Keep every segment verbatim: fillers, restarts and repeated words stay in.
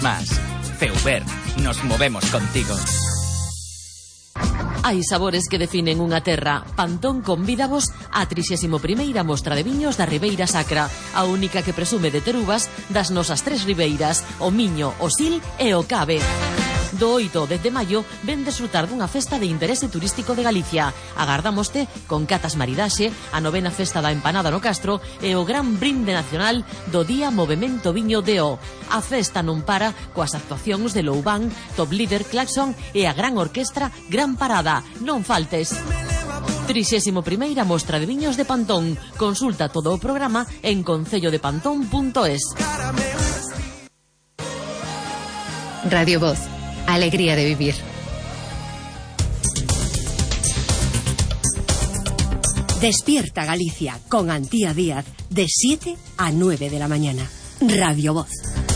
Más. Feuber, nos movemos contigo. Hai sabores que definen unha terra. Pantón convídavos á trixésima primeira mostra de viños da Ribeira Sacra, a única que presume de ter uvas das nosas tres ribeiras, o Miño, o Sil e o Cabe. Do oito de maio ven desfrutar dunha festa de interese turístico de Galicia. Agardámoste con catas maridaxe, a novena festa da empanada no Castro e o gran brinde nacional do Día Movemento Viño de O. A festa non para coas actuacións de Loubán, Top Líder, Claxon e a gran orquestra Gran Parada. Non faltes. trixésima primeira mostra de viños de Pantón. Consulta todo o programa en concello de pantón punto es. Radio Voz. Alegría de vivir. Despierta Galicia con Antía Díaz de siete a nueve de la mañana. Radio Voz.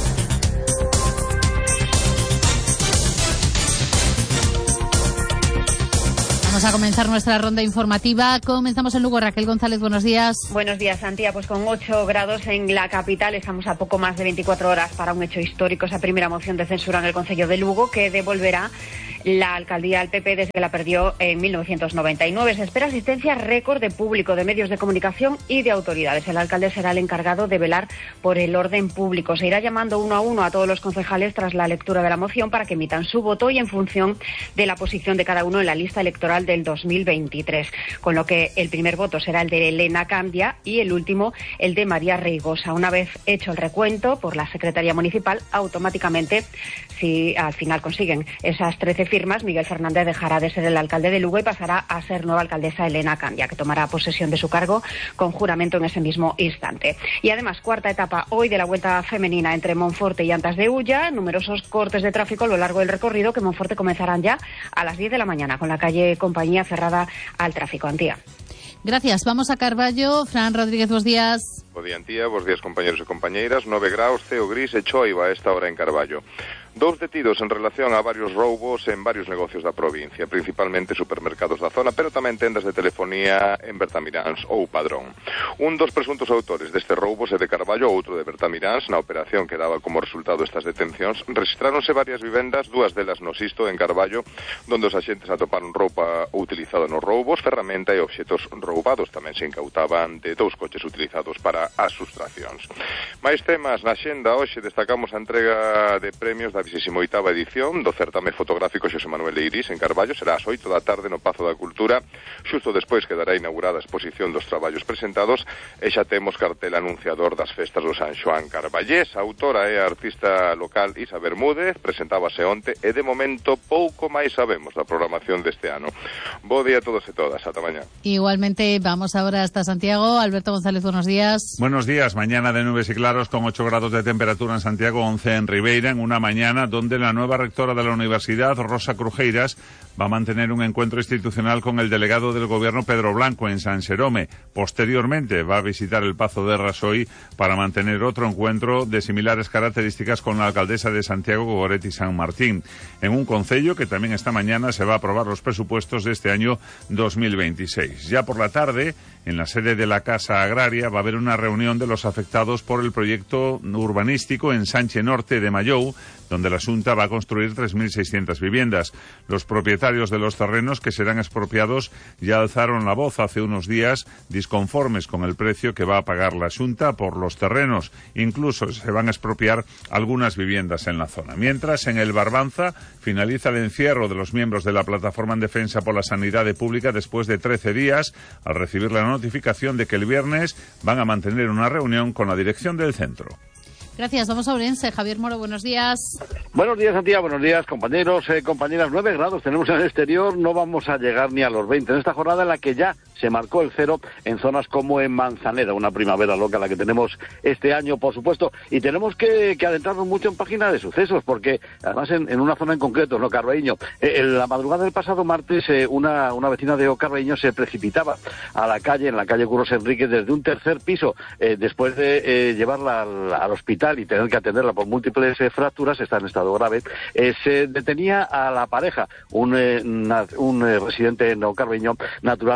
Vamos a comenzar nuestra ronda informativa. Comenzamos en Lugo. Raquel González, buenos días. Buenos días, Antía. Pues con ocho grados en la capital, estamos a poco más de veinticuatro horas para un hecho histórico, esa primera moción de censura en el Concello de Lugo, que devolverá la alcaldía al P P desde que la perdió en mil novecientos noventa y nueve. Se espera asistencia récord de público, de medios de comunicación y de autoridades. El alcalde será el encargado de velar por el orden público. Se irá llamando uno a uno a todos los concejales tras la lectura de la moción para que emitan su voto y en función de la posición de cada uno en la lista electoral del dos mil veintitrés. Con lo que el primer voto será el de Elena Candia y el último el de María Reigosa. Una vez hecho el recuento por la Secretaría Municipal, automáticamente, si al final consiguen esas trece firmas, Miguel Fernández dejará de ser el alcalde de Lugo y pasará a ser nueva alcaldesa Elena Candia, que tomará posesión de su cargo con juramento en ese mismo instante. Y además, cuarta etapa hoy de la Vuelta Femenina entre Monforte y Antas de Ulla. Numerosos cortes de tráfico a lo largo del recorrido, que Monforte comenzarán ya a las diez de la mañana, con la calle Compañía cerrada al tráfico. Antía. Gracias. Vamos a Carballo. Fran Rodríguez, buenos días. Bo día, Antía. Bos días, compañeros e compañeiras. nove graus, ceo gris e choiva a esta hora en Carballo. Dous detidos en relación a varios roubos en varios negocios da provincia, principalmente supermercados da zona, pero tamén tendas de telefonía en Bertamiráns ou Padrón. Un dos presuntos autores deste roubos é de Carballo, outro de Bertamiráns. Na operación que daba como resultado estas detencións, rexistráronse varias vivendas, dúas delas no Sisto, en Carballo, donde os axentes atoparon roupa utilizada nos roubos, ferramenta e obxetos roubados. Tamén se incautaban de dous coches utilizados para as sustraccións. Mais temas na xenda. Hoxe destacamos a entrega de premios da vinte e oitava edición do certame fotográfico Xosé Manuel Eirís en Carballo. Será ás oito da tarde no Pazo da Cultura. Xusto despois quedará inaugurada a exposición dos traballos presentados e xa temos cartel anunciador das festas do San Xoán carballés. A autora é a artista local Isa Bermúdez, presentábase onte e de momento pouco máis sabemos da programación deste ano. Bo día a todos e todas, ata mañá. Igualmente, vamos ahora hasta Santiago. Alberto González, buenos días. Buenos días. Mañana de nubes y claros con ocho grados de temperatura en Santiago, once en Ribeira, en una mañana donde la nueva rectora de la universidad, Rosa Crujeiras, va a mantener un encuentro institucional con el delegado del gobierno, Pedro Blanco, en San Xerome. Posteriormente va a visitar el Pazo de Rasoy para mantener otro encuentro de similares características con la alcaldesa de Santiago, Goretti San Martín, en un concello que también esta mañana se va a aprobar los presupuestos de este año dos mil veintiséis. Ya por la tarde, en la sede de la Casa Agraria, va a haber una reunión de los afectados por el proyecto urbanístico en Sanche Norte de Mayou, donde la Xunta va a construir tres mil seiscientas viviendas. Los propietarios de los terrenos que serán expropiados ya alzaron la voz hace unos días, disconformes con el precio que va a pagar la Xunta por los terrenos. Incluso se van a expropiar algunas viviendas en la zona. Mientras, en el Barbanza finaliza el encierro de los miembros de la Plataforma en Defensa por la Sanidade Pública después de trece días, al recibir la notificación de que el viernes van a mantener una reunión con la dirección del centro. Gracias. Vamos a Ourense. Javier Moro, buenos días. Buenos días, Antía. Buenos días, compañeros, eh, compañeras. nueve grados tenemos en el exterior. No vamos a llegar ni a los veinte en esta jornada en la que ya se marcó el cero en zonas como en Manzanera, una primavera loca la que tenemos este año, por supuesto. Y tenemos que, que adentrarnos mucho en página de sucesos, porque además en, en una zona en concreto, ¿no? Carballiño. Eh, en la madrugada del pasado martes, eh, una, una vecina de Carballiño se precipitaba a la calle, en la calle Curros Enríquez, desde un tercer piso, eh, después de eh, llevarla al, al hospital y tener que atenderla por múltiples eh, fracturas, está en estado grave. Eh, se detenía a la pareja, un, eh, na, un eh, residente no carbeño natural de Perú,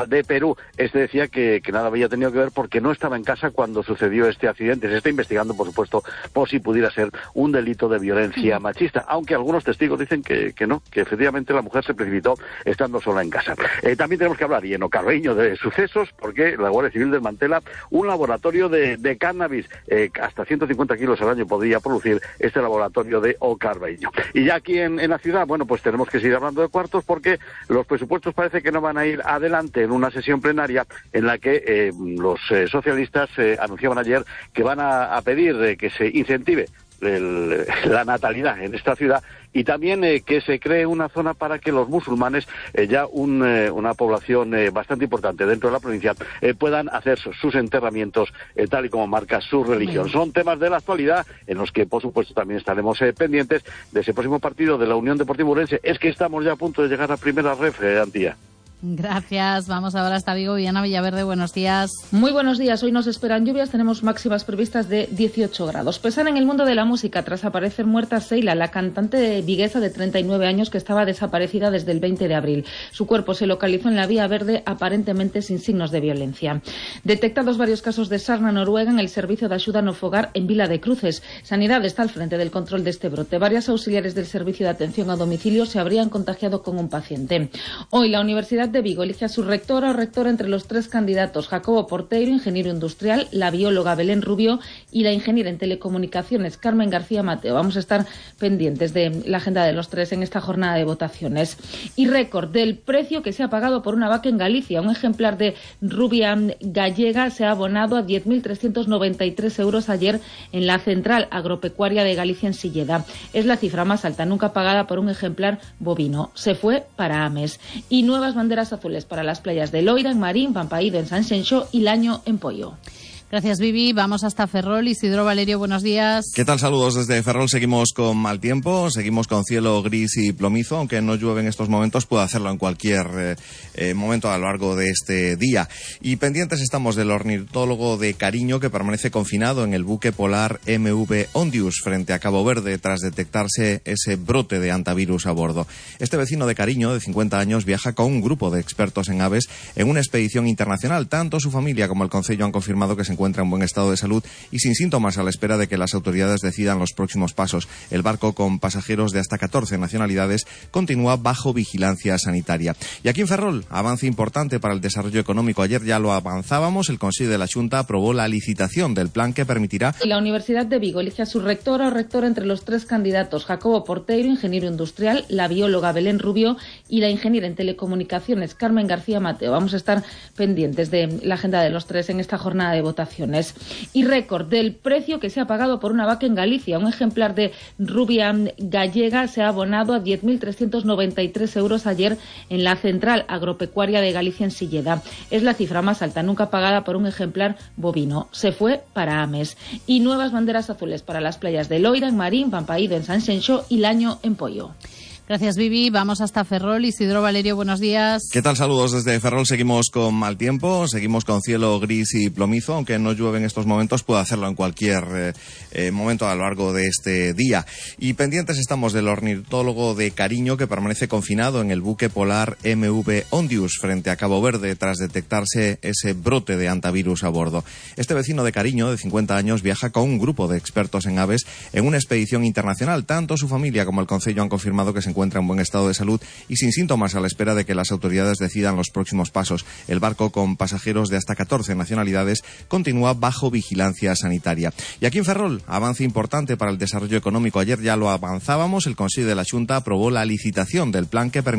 Salud. Este decía que, que nada había tenido que ver porque no estaba en casa cuando sucedió este accidente. Se está investigando, por supuesto, por si pudiera ser un delito de violencia machista, aunque algunos testigos dicen que, que no, que efectivamente la mujer se precipitó estando sola en casa. Eh, también tenemos que hablar, y en Ocarreño, de sucesos, porque la Guardia Civil desmantela un laboratorio de, de cannabis. Eh, hasta ciento cincuenta kilos al año podría producir este laboratorio de Ocarreño. Y ya aquí en, en la ciudad, bueno, pues tenemos que seguir hablando de cuartos porque los presupuestos parece que no van a ir adelante en una sesión plenaria en la que eh, los eh, socialistas eh, anunciaban ayer que van a, a pedir eh, que se incentive el, la natalidad en esta ciudad y también eh, que se cree una zona para que los musulmanes, eh, ya un, eh, una población eh, bastante importante dentro de la provincia, eh, puedan hacer sus, sus enterramientos eh, tal y como marca su religión. Bien. Son temas de la actualidad en los que, por supuesto, también estaremos eh, pendientes de ese próximo partido de la Unión Deportiva Ourense. Es que estamos ya a punto de llegar a primera ref, eh, Antía. Gracias. Vamos ahora hasta Vigo. Viana Villaverde, buenos días. Muy buenos días. Hoy nos esperan lluvias. Tenemos máximas previstas de dieciocho grados. Pesan en el mundo de la música tras aparecer muerta Seila, la cantante viguesa de treinta y nueve años que estaba desaparecida desde el veinte de abril. Su cuerpo se localizó en la Vía Verde, aparentemente sin signos de violencia. Detectados varios casos de sarna noruega en el servicio de ayuda no fogar en Vila de Cruces. Sanidad está al frente del control de este brote. Varias auxiliares del servicio de atención a domicilio se habrían contagiado con un paciente. Hoy la Universidad de Vigo elige a su rectora o rector entre los tres candidatos: Jacobo Porteiro, ingeniero industrial, la bióloga Belén Rubio y la ingeniera en telecomunicaciones Carmen García Mateo. Vamos a estar pendientes de la agenda de los tres en esta jornada de votaciones. Y récord del precio que se ha pagado por una vaca en Galicia. Un ejemplar de rubia gallega se ha abonado a diez mil trescientos noventa y tres euros ayer en la Central Agropecuaria de Galicia en Silleda. Es la cifra más alta nunca pagada por un ejemplar bovino. Se fue para Ames. Y nuevas banderas azules para las playas de Loira, en Marín, Pampaído, en Sanxenxo y Laño, en Pollo. Gracias, Vivi. Vamos hasta Ferrol. Isidro Valerio, buenos días. ¿Qué tal? Saludos desde Ferrol. Seguimos con mal tiempo, seguimos con cielo gris y plomizo, aunque no llueve en estos momentos, puede hacerlo en cualquier eh, eh, momento a lo largo de este día. Y pendientes estamos del ornitólogo de Cariño, que permanece confinado en el buque polar M V Ondius frente a Cabo Verde tras detectarse ese brote de hantavirus a bordo. Este vecino de Cariño, de cincuenta años, viaja con un grupo de expertos en aves en una expedición internacional. Tanto su familia como el concello han confirmado que se encuentra en buen estado de salud y sin síntomas, a la espera de que las autoridades decidan los próximos pasos. El barco, con pasajeros de hasta catorce nacionalidades, continúa bajo vigilancia sanitaria. Y aquí en Ferrol, avance importante para el desarrollo económico. Ayer ya lo avanzábamos, el Consejo de la Xunta aprobó la licitación del plan que permitirá... La Universidad de Vigo elige a su rectora o rector entre los tres candidatos: Jacobo Porteiro, ingeniero industrial, la bióloga Belén Rubio y la ingeniera en telecomunicaciones Carmen García Mateo. Vamos a estar pendientes de la agenda de los tres en esta jornada de votaciones. Y récord del precio que se ha pagado por una vaca en Galicia. Un ejemplar de rubia gallega se ha abonado a diez mil trescientos noventa y tres euros ayer en la Central Agropecuaria de Galicia en Silleda. Es la cifra más alta nunca pagada por un ejemplar bovino. Se fue para Ames. Y nuevas banderas azules para las playas de Loira, en Marín, Pampaído, en Sanxenxo y Laño, en Pollo. Gracias, Vivi. Vamos hasta Ferrol. Isidro Valerio, buenos días. ¿Qué tal? Saludos desde Ferrol. Seguimos con mal tiempo, seguimos con cielo gris y plomizo, aunque no llueve en estos momentos, puede hacerlo en cualquier eh, eh, momento a lo largo de este día. Y pendientes estamos del ornitólogo de Cariño, que permanece confinado en el buque polar M V Ondius frente a Cabo Verde tras detectarse ese brote de hantavirus a bordo. Este vecino de Cariño, de cincuenta años, viaja con un grupo de expertos en aves en una expedición internacional. Tanto su familia como el concello han confirmado que se encuentra encuentra en buen estado de salud y sin síntomas, a la espera de que las autoridades decidan los próximos pasos. El barco, con pasajeros de hasta catorce nacionalidades, continúa bajo vigilancia sanitaria. Y aquí en Ferrol, avance importante para el desarrollo económico. Ayer ya lo avanzábamos, el Consejo de la Xunta aprobó la licitación del plan que permite